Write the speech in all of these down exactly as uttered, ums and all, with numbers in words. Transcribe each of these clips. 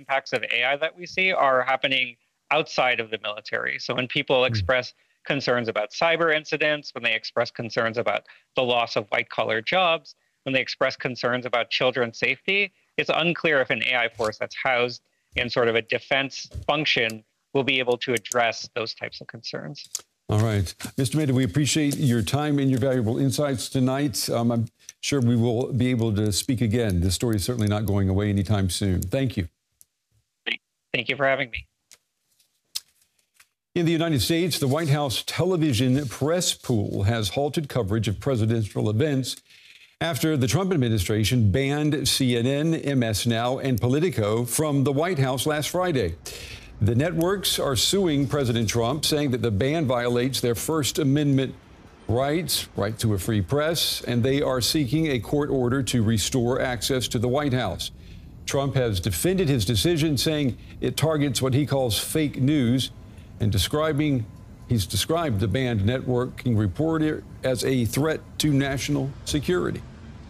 impacts of A I that we see are happening outside of the military. So when people express concerns about cyber incidents, when they express concerns about the loss of white-collar jobs, when they express concerns about children's safety, it's unclear if an A I force that's housed in sort of a defense function will be able to address those types of concerns. All right. Mister Mehta, we appreciate your time and your valuable insights tonight. Um, I'm sure we will be able to speak again. This story is certainly not going away anytime soon. Thank you. Thank you for having me. In the United States, the White House television press pool has halted coverage of presidential events after the Trump administration banned C N N, M S Now, and Politico from the White House last Friday. The networks are suing President Trump, saying that the ban violates their First Amendment rights, right to a free press, and they are seeking a court order to restore access to the White House. Trump has defended his decision, saying it targets what he calls fake news, and describing he's described the banned networking reporter as a threat to national security.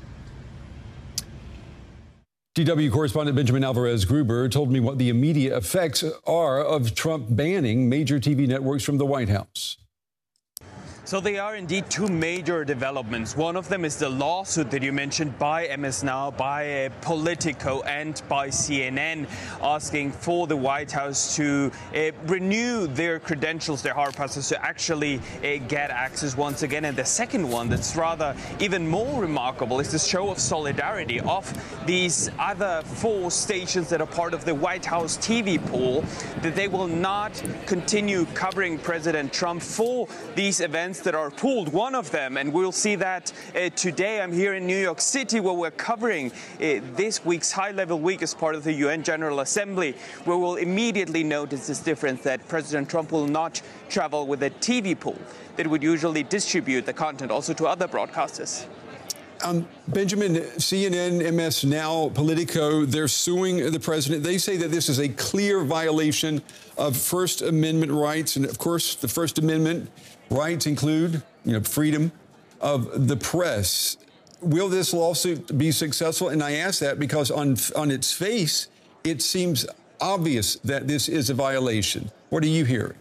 D W correspondent Benjamin Alvarez-Gruber told me what the immediate effects are of Trump banning major T V networks from the White House. So there are indeed two major developments. One of them is the lawsuit that you mentioned by M S Now, by uh, Politico and by C N N, asking for the White House to uh, renew their credentials, their hard passes, to actually uh, get access once again. And the second one that's rather even more remarkable is the show of solidarity of these other four stations that are part of the White House T V pool, that they will not continue covering President Trump for these events that are pooled. One of them, and we'll see that uh, today. I'm here in New York City, where we're covering uh, this week's high-level week as part of the U N General Assembly, where we'll immediately notice this difference, that President Trump will not travel with a T V pool that would usually distribute the content also to other broadcasters. Um, Benjamin, C N N, M S Now, Politico, they're suing the president. They say that this is a clear violation of First Amendment rights. And, of course, the First Amendment rights include, you know, freedom of the press. Will this lawsuit be successful? And I ask that because on, on its face, it seems obvious that this is a violation. What are you hearing?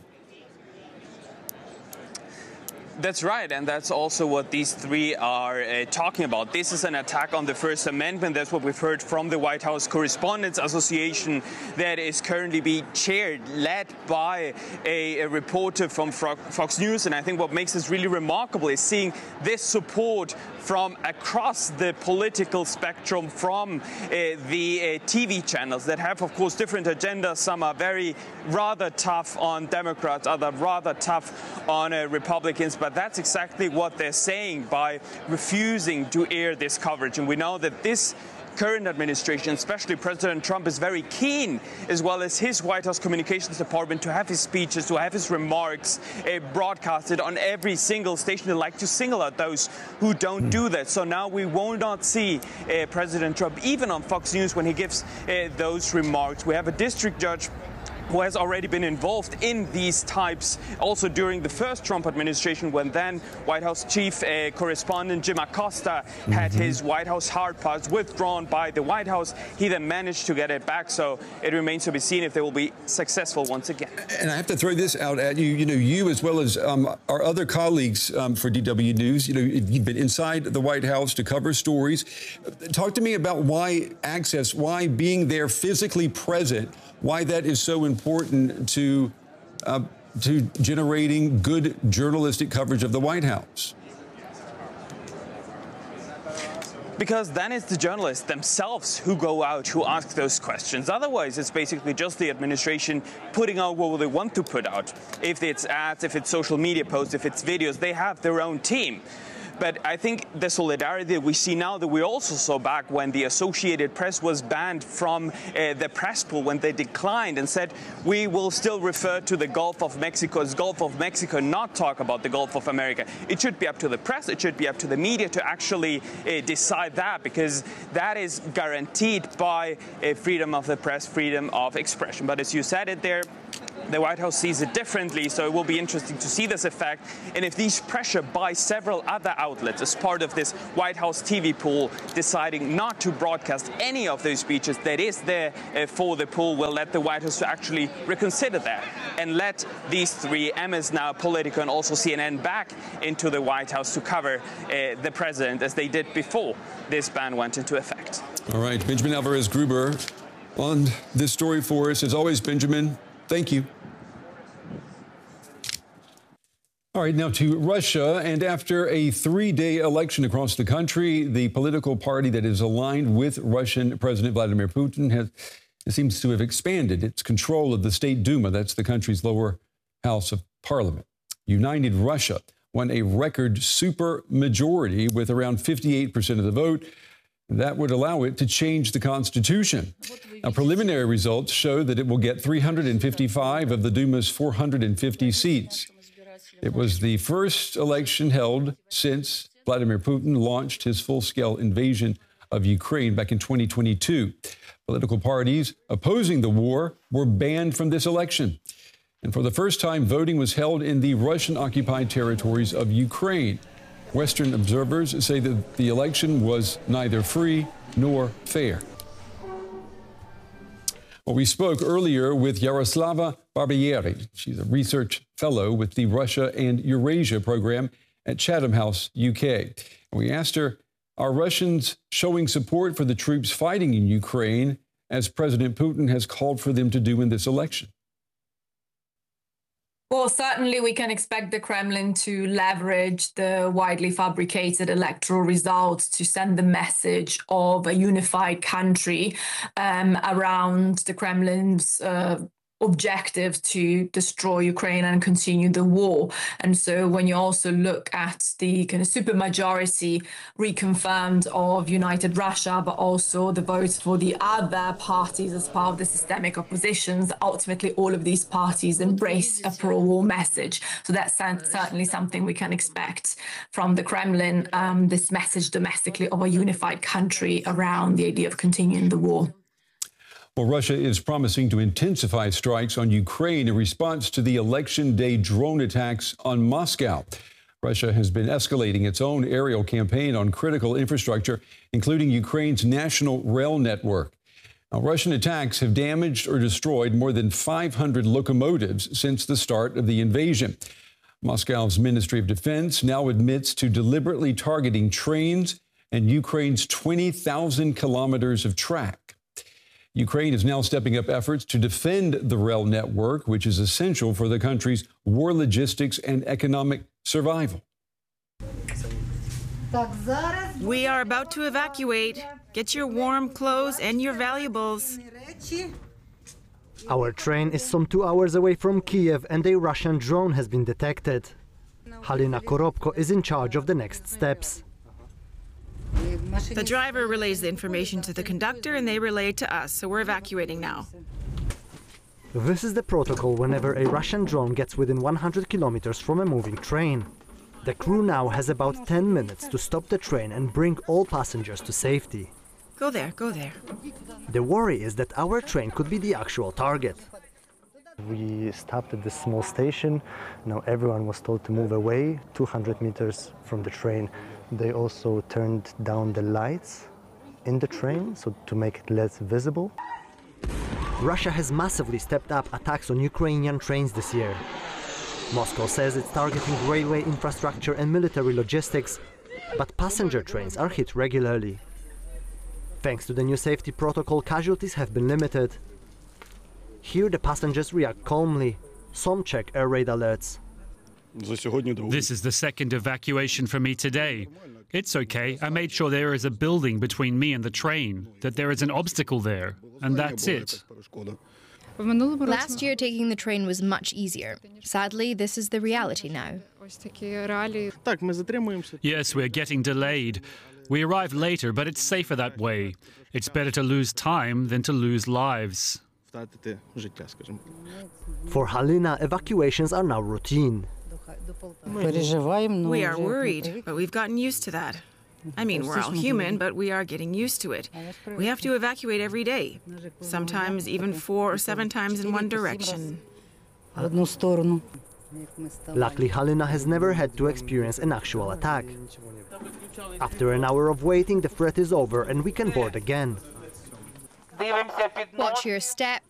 That's right, and that's also what these three are uh, talking about. This is an attack on the First Amendment. That's what we've heard from the White House Correspondents Association, that is currently being chaired, led by a, a reporter from Fox News. And I think what makes this really remarkable is seeing this support from across the political spectrum, from uh, the uh, T V channels that have, of course, different agendas. Some are very rather tough on Democrats, others rather tough on uh, Republicans. But that's exactly what they're saying by refusing to air this coverage. And we know that this current administration, especially President Trump, is very keen, as well as his White House Communications Department, to have his speeches, to have his remarks uh, broadcasted on every single station. They like to single out those who don't do that. So now we will not see uh, President Trump, even on Fox News, when he gives uh, those remarks. We have a district judge who has already been involved in these types, also during the first Trump administration, when then White House chief uh, correspondent Jim Acosta mm-hmm. had his White House hard pass withdrawn by the White House. He then managed to get it back, so it remains to be seen if they will be successful once again. And I have to throw this out at you, you know, you as well as um, our other colleagues um, for D W News, you know, you've been inside the White House to cover stories. Talk to me about why access, why being there physically present, why that is so important to uh, to generating good journalistic coverage of the White House. Because then it's the journalists themselves who go out, who ask those questions. Otherwise, it's basically just the administration putting out what they want to put out. If it's ads, if it's social media posts, if it's videos, they have their own team. But I think the solidarity that we see now, that we also saw back when the Associated Press was banned from uh, the press pool, when they declined and said, we will still refer to the Gulf of Mexico as Gulf of Mexico, not talk about the Gulf of America. It should be up to the press, it should be up to the media to actually uh, decide that, because that is guaranteed by uh, freedom of the press, freedom of expression. But as you said it there, the White House sees it differently, so it will be interesting to see this effect. And if these pressure by several other outlets as part of this White House T V pool deciding not to broadcast any of those speeches that is there uh, for the pool will let the White House to actually reconsider that and let these three, M S Now, Politico, and also C N N back into the White House to cover uh, the president as they did before this ban went into effect. All right, Benjamin Alvarez-Gruber on this story for us. As always, Benjamin, thank you. All right, now to Russia. And after a three-day election across the country, the political party that is aligned with Russian President Vladimir Putin has it seems to have expanded its control of the State Duma. That's the country's lower house of parliament. United Russia won a record super majority with around fifty-eight percent of the vote. That would allow it to change the Constitution. Now, preliminary results show that it will get three hundred fifty-five of the Duma's four hundred fifty seats. It was the first election held since Vladimir Putin launched his full-scale invasion of Ukraine back in twenty twenty-two. Political parties opposing the war were banned from this election. And for the first time, voting was held in the Russian-occupied territories of Ukraine. Western observers say that the election was neither free nor fair. Well, we spoke earlier with Yaroslava Barbieri. She's a research fellow with the Russia and Eurasia program at Chatham House, U K. And we asked her, are Russians showing support for the troops fighting in Ukraine, as President Putin has called for them to do in this election? Well, certainly we can expect the Kremlin to leverage the widely fabricated electoral results to send the message of a unified country um, around the Kremlin's uh, objective to destroy Ukraine and continue the war. And so when you also look at the kind of supermajority reconfirmed of United Russia, but also the votes for the other parties as part of the systemic oppositions, ultimately all of these parties embrace a pro-war message. So that's certainly something we can expect from the Kremlin, um, this message domestically of a unified country around the idea of continuing the war. Well, Russia is promising to intensify strikes on Ukraine in response to the election day drone attacks on Moscow. Russia has been escalating its own aerial campaign on critical infrastructure, including Ukraine's national rail network. Now, Russian attacks have damaged or destroyed more than five hundred locomotives since the start of the invasion. Moscow's Ministry of Defense now admits to deliberately targeting trains and Ukraine's twenty thousand kilometers of track. Ukraine is now stepping up efforts to defend the rail network, which is essential for the country's war logistics and economic survival. We are about to evacuate. Get your warm clothes and your valuables. Our train is some two hours away from Kiev and a Russian drone has been detected. Halina Korobko is in charge of the next steps. The driver relays the information to the conductor and they relay it to us, so we're evacuating now. This is the protocol whenever a Russian drone gets within one hundred kilometers from a moving train. The crew now has about ten minutes to stop the train and bring all passengers to safety. Go there, go there. The worry is that our train could be the actual target. We stopped at this small station. Now everyone was told to move away two hundred meters from the train. They also turned down the lights in the train so to make it less visible. Russia has massively stepped up attacks on Ukrainian trains this year. Moscow says it's targeting railway infrastructure and military logistics, but passenger trains are hit regularly. Thanks to the new safety protocol, casualties have been limited. Here the passengers react calmly. Some check air raid alerts. This is the second evacuation for me today. It's okay. I made sure there is a building between me and the train, that there is an obstacle there, and that's it. Last year, taking the train was much easier. Sadly, this is the reality now. Yes, we're getting delayed. We arrived later, but it's safer that way. It's better to lose time than to lose lives. For Halina, evacuations are now routine. We are worried, but we've gotten used to that. I mean, we're all human, but we are getting used to it. We have to evacuate every day, sometimes even four or seven times in one direction. Luckily, Halina has never had to experience an actual attack. After an hour of waiting, the threat is over and we can board again. Watch your step,